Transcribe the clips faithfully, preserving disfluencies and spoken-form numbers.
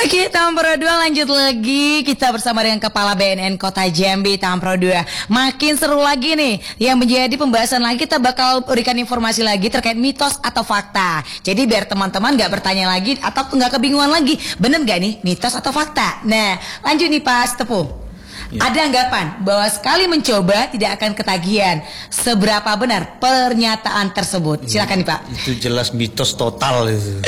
Oke, tahun Pro dua lanjut lagi. Kita bersama dengan Kepala B N N Kota Jambi tahun Pro dua. Makin seru lagi nih. Yang menjadi pembahasan lagi, kita bakal berikan informasi lagi terkait mitos atau fakta. Jadi biar teman-teman gak bertanya lagi atau gak kebingungan lagi, bener gak nih mitos atau fakta? Nah, lanjut nih Pak Setepuh. Ya. Ada anggapan bahwa sekali mencoba tidak akan ketagihan. Seberapa benar pernyataan tersebut? Silakan nih Pak. Itu jelas mitos total itu.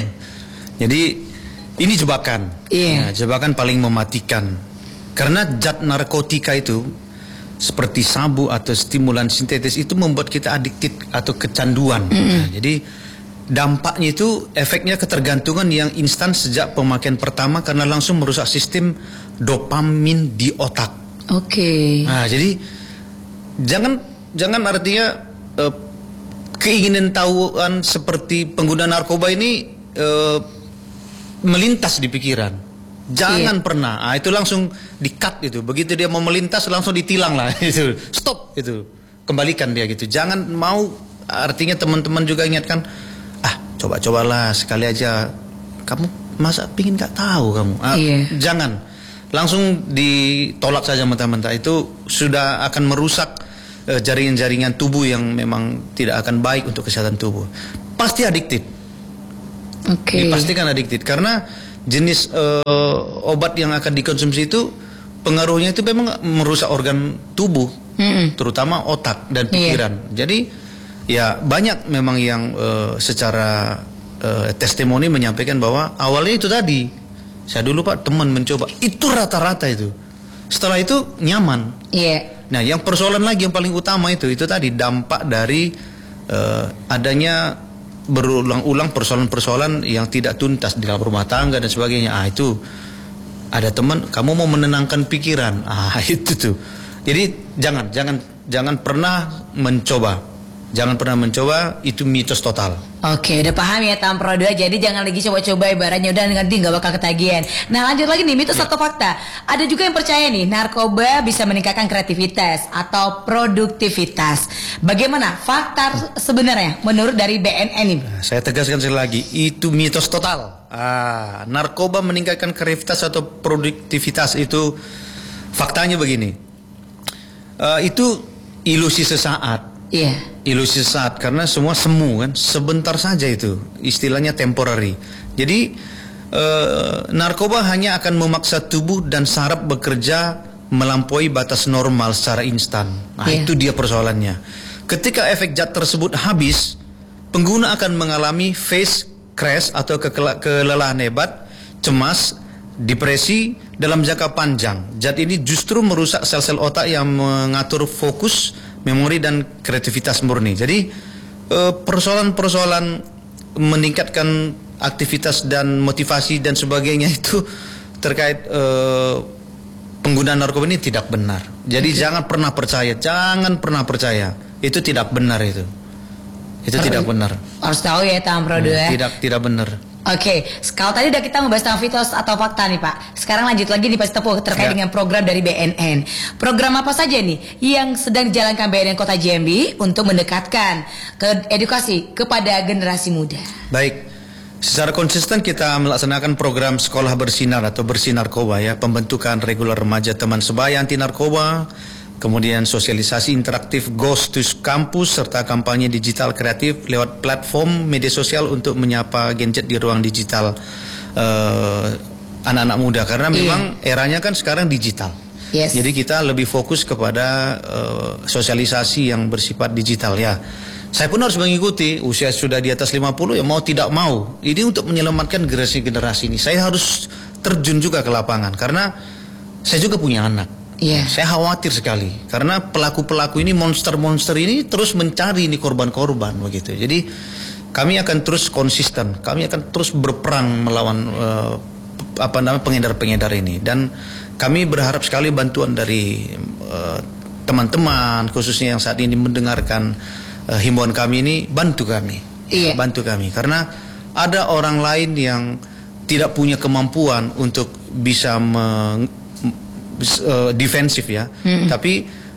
Jadi ini jebakan, yeah. nah, jebakan paling mematikan. Karena zat narkotika itu seperti sabu atau stimulan sintetis itu membuat kita adiktif atau kecanduan. Mm. Nah, jadi dampaknya itu efeknya ketergantungan yang instan sejak pemakaian pertama karena langsung merusak sistem dopamin di otak. Oke. Okay. Nah, jadi jangan jangan artinya uh, keinginan tahuan seperti pengguna narkoba ini uh, melintas di pikiran. Jangan iya. pernah. Ah, itu langsung di-cut itu. Begitu dia mau melintas langsung ditilang lah itu. Stop itu. Kembalikan dia gitu. Jangan mau, artinya teman-teman juga ingatkan, ah, coba-cobalah sekali aja. Kamu masa pingin gak tahu kamu? Ah, iya. Jangan. Langsung ditolak saja mentah-mentah. Itu sudah akan merusak uh, jaringan-jaringan tubuh yang memang tidak akan baik untuk kesehatan tubuh. Pasti adiktif. Okay. Dipastikan adiktif karena jenis uh, obat yang akan dikonsumsi itu pengaruhnya itu memang merusak organ tubuh, mm-hmm. terutama otak dan pikiran. Yeah. Jadi ya banyak memang yang uh, secara uh, testimoni menyampaikan bahwa awalnya itu tadi, saya dulu Pak teman mencoba, itu rata-rata itu. Setelah itu nyaman. Yeah. Nah, yang persoalan lagi yang paling utama itu itu tadi dampak dari uh, adanya berulang-ulang persoalan-persoalan yang tidak tuntas di dalam rumah tangga dan sebagainya. Ah, itu ada teman, kamu mau menenangkan pikiran. Ah, itu tuh. Jadi jangan jangan jangan pernah mencoba. Jangan pernah mencoba, itu mitos total. Oke, udah paham ya Tam Pro dua. Jadi jangan lagi coba-coba ibaratnya, udah nanti nggak bakal ketagihan. Nah, lanjut lagi nih, mitos ya. Atau fakta. Ada juga yang percaya nih, narkoba bisa meningkatkan kreativitas atau produktivitas. Bagaimana fakta sebenarnya menurut dari B N N ini? Nah, saya tegaskan sekali lagi, itu mitos total. Ah, narkoba meningkatkan kreativitas atau produktivitas itu faktanya begini. Uh, itu ilusi sesaat. Iya. Yeah. Ilusi sesaat karena semua semu kan, sebentar saja itu, istilahnya temporary. Jadi uh, narkoba hanya akan memaksa tubuh dan saraf bekerja melampaui batas normal secara instan. Nah, yeah. itu dia persoalannya. Ketika efek zat tersebut habis, pengguna akan mengalami phase crash atau kekela- kelelahan hebat, cemas, depresi dalam jangka panjang. Zat ini justru merusak sel-sel otak yang mengatur fokus, memori dan kreativitas murni. Jadi persoalan-persoalan meningkatkan aktivitas dan motivasi dan sebagainya itu terkait uh, penggunaan narkoba ini tidak benar. Jadi okay. jangan pernah percaya, jangan pernah percaya. Itu tidak benar itu. Itu harus, tidak benar. Harus tahu ya Tam Pro dua. Tidak tidak benar. Oke, okay. Kalau tadi udah kita membahas tentang mitos atau fakta nih Pak. Sekarang lanjut lagi nih Pak Setepuh terkait ya. dengan program dari B N N. Program apa saja nih yang sedang dijalankan B N N Kota Jambi untuk mendekatkan ke edukasi kepada generasi muda? Baik, secara konsisten kita melaksanakan program sekolah bersinar atau bersih narkoba ya, pembentukan regular remaja teman sebaya anti narkoba, kemudian sosialisasi interaktif Ghost to Campus, serta kampanye digital kreatif lewat platform media sosial untuk menyapa gadget di ruang digital uh, anak-anak muda. Karena memang yeah. eranya kan sekarang digital. Yes. Jadi kita lebih fokus kepada uh, sosialisasi yang bersifat digital ya. Saya pun harus mengikuti, usia sudah di atas lima puluh ya mau tidak mau. Ini untuk menyelamatkan generasi-generasi ini. Saya harus terjun juga ke lapangan karena saya juga punya anak. Yeah. Saya khawatir sekali karena pelaku-pelaku ini, monster-monster ini terus mencari ini korban-korban begitu. Jadi kami akan terus konsisten, kami akan terus berperang melawan uh, apa namanya pengedar-pengedar ini, dan kami berharap sekali bantuan dari uh, teman-teman khususnya yang saat ini mendengarkan uh, himbauan kami ini, bantu kami, yeah. bantu kami karena ada orang lain yang tidak punya kemampuan untuk bisa meng Uh, defensif ya, hmm. tapi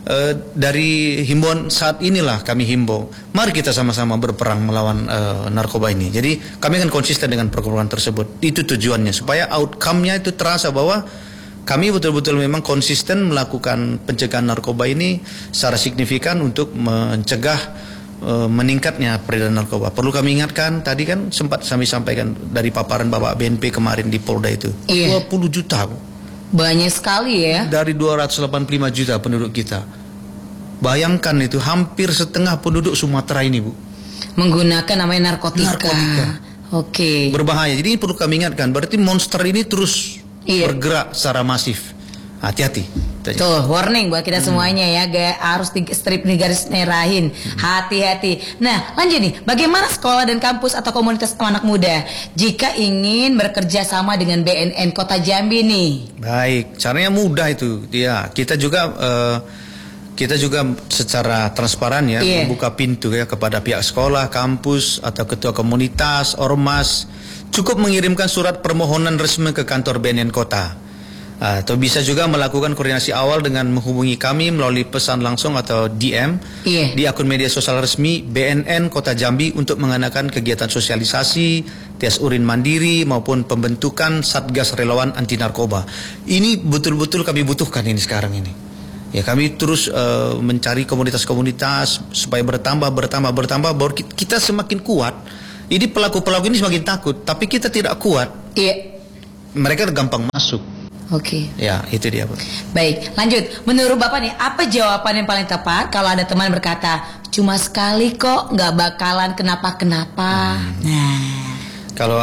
Uh, dari himbauan saat inilah kami himbau, mari kita sama-sama berperang melawan uh, narkoba ini. Jadi kami akan konsisten dengan program tersebut. Itu tujuannya, supaya outcome-nya itu terasa bahwa kami betul-betul memang konsisten melakukan pencegahan narkoba ini secara signifikan untuk mencegah uh, meningkatnya peredaran narkoba. Perlu kami ingatkan, tadi kan sempat kami sampaikan dari paparan Bapak B N P kemarin di Polda itu, iya. dua puluh juta. Banyak sekali ya. Dari dua ratus delapan puluh lima juta penduduk kita. Bayangkan itu hampir setengah penduduk Sumatera ini, Bu, menggunakan namanya narkotika. Narkotika. Oke. Okay. Berbahaya. Jadi ini perlu kami ingatkan. Berarti monster ini terus iya. bergerak secara masif. Hati-hati. Tuh, warning buat kita hmm. semuanya ya, gak harus di strip di garis merahin. Hmm. Hati-hati. Nah, lanjut nih. Bagaimana sekolah dan kampus atau komunitas anak muda jika ingin bekerja sama dengan B N N Kota Jambi nih? Baik, caranya mudah itu. Ya, kita juga uh, kita juga secara transparan ya yeah. membuka pintu ya kepada pihak sekolah, kampus atau ketua komunitas, ormas. Cukup mengirimkan surat permohonan resmi ke kantor B N N Kota. Atau bisa juga melakukan koordinasi awal dengan menghubungi kami melalui pesan langsung atau D M yeah. di akun media sosial resmi B N N Kota Jambi untuk mengadakan kegiatan sosialisasi, tes urin mandiri maupun pembentukan Satgas Relawan Anti Narkoba. Ini betul-betul kami butuhkan ini sekarang ini. Ya, kami terus uh, mencari komunitas-komunitas supaya bertambah, bertambah, bertambah, baru kita semakin kuat. Ini pelaku-pelaku ini semakin takut, tapi kita tidak kuat. Iya. Yeah. Mereka gampang masuk. Oke. Okay. Ya, itu dia, Bu. Baik, lanjut. Menurut Bapak nih, apa jawaban yang paling tepat kalau ada teman berkata, cuma sekali kok, nggak bakalan kenapa-kenapa? Hmm. Nah. Kalau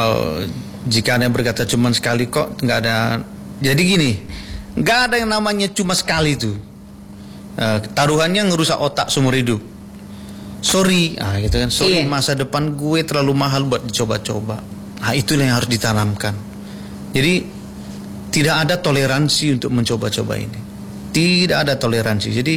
jika ada yang berkata cuma sekali kok, nggak ada. Jadi gini, nggak ada yang namanya cuma sekali itu. Uh, taruhannya ngerusak otak seumur hidup. Sorry, ah gitu kan. Sorry, iya. Masa depan gue terlalu mahal buat dicoba-coba. Ah, itulah yang harus ditanamkan. Jadi tidak ada toleransi untuk mencoba-coba ini. Tidak ada toleransi. Jadi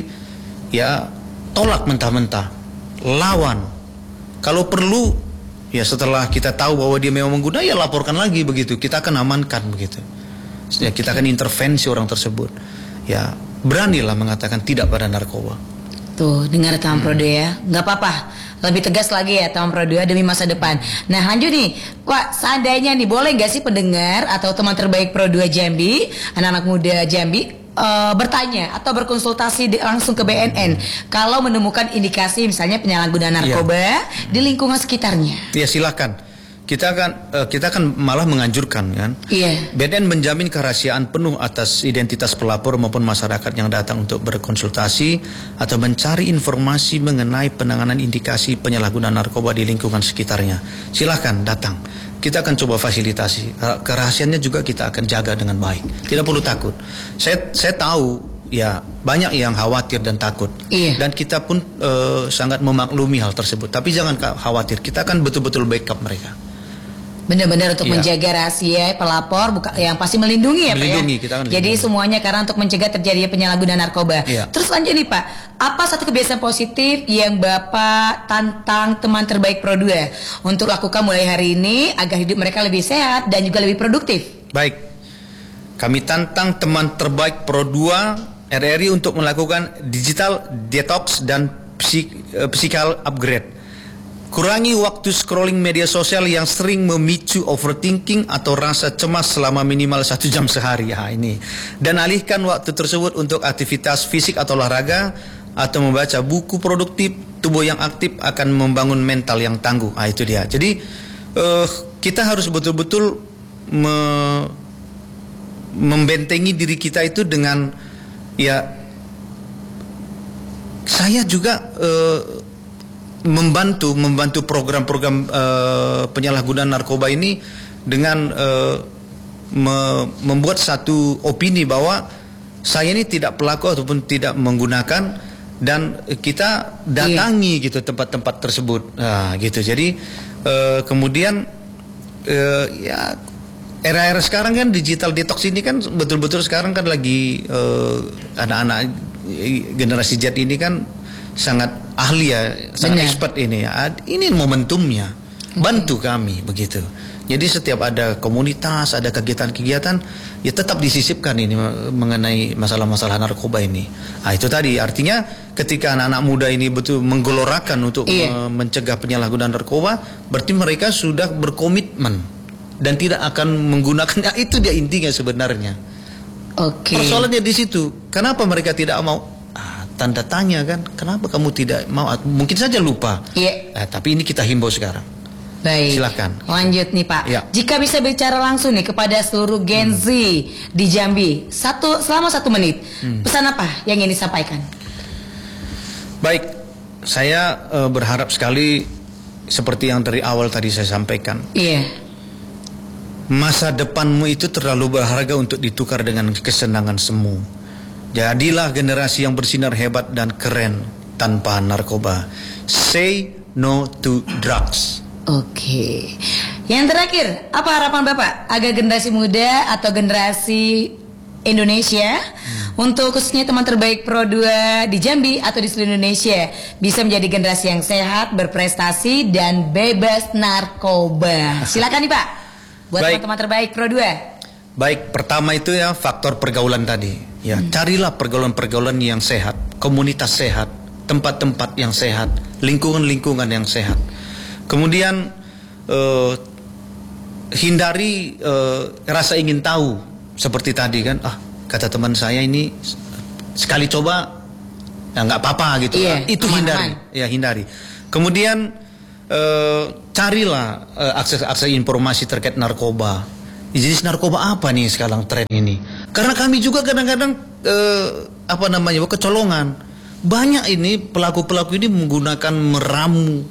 ya tolak mentah-mentah. Lawan. Kalau perlu ya setelah kita tahu bahwa dia memang mengguna, ya laporkan lagi begitu. Kita akan amankan begitu. Ya, kita akan intervensi orang tersebut. Ya beranilah mengatakan tidak pada narkoba. Tuh, dengar Taman Pro dua ya. Nggak apa-apa. Lebih tegas lagi ya Taman Pro dua demi masa depan. Nah, lanjut nih. Wah, seandainya nih boleh nggak sih pendengar atau teman terbaik Pro dua Jambi, anak-anak muda Jambi uh, bertanya atau berkonsultasi di, langsung ke B N N kalau menemukan indikasi misalnya penyalahgunaan narkoba ya. di lingkungan sekitarnya? Ya, silakan. Kita akan uh, kita akan malah menganjurkan kan. Iya. B N N menjamin kerahasiaan penuh atas identitas pelapor maupun masyarakat yang datang untuk berkonsultasi atau mencari informasi mengenai penanganan indikasi penyalahgunaan narkoba di lingkungan sekitarnya. Silakan datang. Kita akan coba fasilitasi. Kerahasiaannya juga kita akan jaga dengan baik. Tidak perlu takut. Saya saya tahu ya banyak yang khawatir dan takut. Iya. Dan kita pun uh, sangat memaklumi hal tersebut. Tapi jangan khawatir. Kita akan betul-betul backup mereka. Benar-benar untuk iya. menjaga rahasia pelapor, bukan yang pasti melindungi ya melindungi, Pak ya. Kita kan Jadi semuanya karena untuk mencegah terjadinya penyalahgunaan narkoba. Iya. Terus lanjut nih Pak, apa satu kebiasaan positif yang Bapak tantang teman terbaik Pro dua untuk lakukan mulai hari ini agar hidup mereka lebih sehat dan juga lebih produktif? Baik, kami tantang teman terbaik Pro dua R R I untuk melakukan digital detox dan psik, uh, physical upgrade. Kurangi waktu scrolling media sosial yang sering memicu overthinking atau rasa cemas selama minimal satu jam sehari. Ya, ini. Dan alihkan waktu tersebut untuk aktivitas fisik atau olahraga atau membaca buku produktif. Tubuh yang aktif akan membangun mental yang tangguh. Ah, itu dia. Jadi uh, kita harus betul-betul me membentengi diri kita itu dengan ya. Saya juga uh, membantu membantu program-program uh, penyalahgunaan narkoba ini dengan uh, me membuat satu opini bahwa saya ini tidak pelaku ataupun tidak menggunakan, dan kita datangi iya. gitu tempat-tempat tersebut. Nah, gitu. Jadi uh, kemudian uh, ya era-era sekarang kan digital detox ini kan betul-betul sekarang kan lagi anak-anak uh, generasi Z ini kan sangat ahli ya, sangat expert ini ya. Ini momentumnya. Bantu kami begitu. Jadi setiap ada komunitas, ada kegiatan-kegiatan, ya tetap disisipkan ini mengenai masalah-masalah narkoba ini. Nah, itu tadi artinya ketika anak-anak muda ini betul menggelorakan untuk iya. mencegah penyalahgunaan narkoba, berarti mereka sudah berkomitmen dan tidak akan menggunakannya. Itu dia intinya sebenarnya. Oke. Okay. Persoalannya di situ. Kenapa mereka tidak mau? Ah, tanda tanya kan. Kenapa kamu tidak mau? Mungkin saja lupa. Iya. Nah, tapi ini kita himbau sekarang. Baik, silakan. Lanjut nih Pak. Ya. Jika bisa bicara langsung nih kepada seluruh Gen Z hmm. di Jambi, satu selama satu menit, hmm. pesan apa yang ingin disampaikan? Baik, saya uh, berharap sekali seperti yang dari awal tadi saya sampaikan. Iya. Yeah. Masa depanmu itu terlalu berharga untuk ditukar dengan kesenangan semu. Jadilah generasi yang bersinar hebat dan keren tanpa narkoba. Say no to drugs. Oke, yang terakhir, apa harapan Bapak agar generasi muda atau generasi Indonesia hmm. untuk khususnya teman terbaik Pro dua di Jambi atau di seluruh Indonesia bisa menjadi generasi yang sehat, berprestasi dan bebas narkoba? Silakan nih Pak, buat teman-teman terbaik Pro dua. Baik, pertama itu ya faktor pergaulan tadi. Ya, hmm. carilah pergaulan-pergaulan yang sehat, komunitas sehat, tempat-tempat yang sehat, lingkungan-lingkungan yang sehat. Kemudian uh, hindari uh, rasa ingin tahu seperti tadi kan, ah kata teman saya ini sekali coba ya nggak apa-apa gitu, iya, itu aman, hindari, aman. ya hindari. Kemudian uh, carilah uh, akses-akses informasi terkait narkoba. Jenis narkoba apa nih sekarang tren ini? Karena kami juga kadang-kadang uh, apa namanya kecolongan. Banyak ini pelaku-pelaku ini menggunakan meramu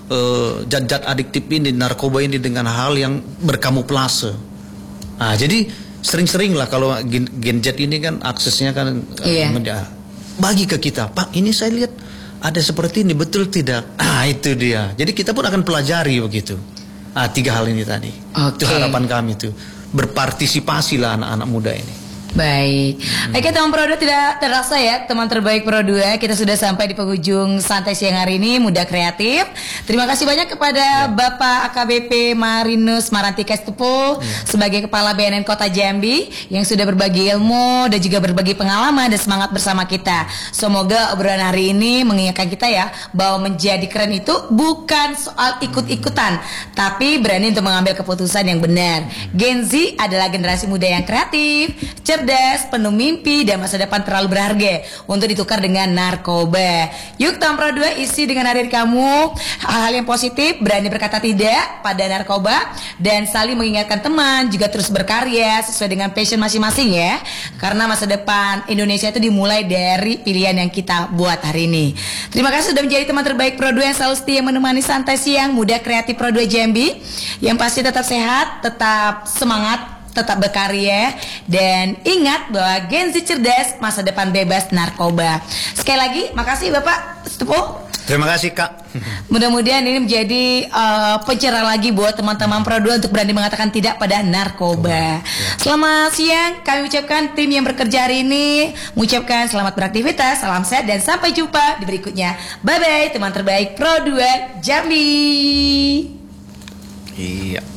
zat-zat uh, adiktif ini, narkoba ini dengan hal yang berkamuflase. Nah, jadi sering-sering lah kalau Gen, Gen Z ini kan aksesnya kan iya. uh, bagi ke kita, Pak ini saya lihat ada seperti ini, betul tidak? Ah itu dia. Jadi kita pun akan pelajari begitu. Ah tiga hal ini tadi. Okay. Itu harapan kami tuh, berpartisipasilah anak-anak muda ini. Baik, hmm. Oke teman Pro dua, tidak terasa ya teman terbaik Pro dua, kita sudah sampai di penghujung santai siang hari ini, Muda Kreatif. Terima kasih banyak kepada ya. Bapak A K B P Marinus Marantika Stupo ya. sebagai Kepala B N N Kota Jambi yang sudah berbagi ilmu dan juga berbagi pengalaman dan semangat bersama kita. Semoga obrolan hari ini mengingatkan kita ya bahwa menjadi keren itu bukan soal ikut-ikutan, tapi berani untuk mengambil keputusan yang benar. Gen Z adalah generasi muda yang kreatif, cerdas, penuh mimpi, dan masa depan terlalu berharga untuk ditukar dengan narkoba. Yuk Tam Pro dua isi dengan hadir kamu hal-hal yang positif, berani berkata tidak pada narkoba, dan saling mengingatkan teman, juga terus berkarya sesuai dengan passion masing-masing ya. Karena masa depan Indonesia itu dimulai dari pilihan yang kita buat hari ini. Terima kasih sudah menjadi teman terbaik Pro dua yang selalu setia menemani santai siang Muda Kreatif Pro dua Jambi. Yang pasti tetap sehat, tetap semangat, tetap berkarya, dan ingat bahwa Gen Z cerdas, masa depan bebas narkoba. Sekali lagi, makasih Bapak Stupo. Terima kasih Kak. Mudah-mudahan ini menjadi uh, pencerahan lagi buat teman-teman Pro dua untuk berani mengatakan tidak pada narkoba. Ya. Selamat siang, kami ucapkan tim yang bekerja hari ini, mengucapkan selamat beraktivitas, salam sehat, dan sampai jumpa di berikutnya. Bye-bye teman terbaik Pro dua Jambi. Iya.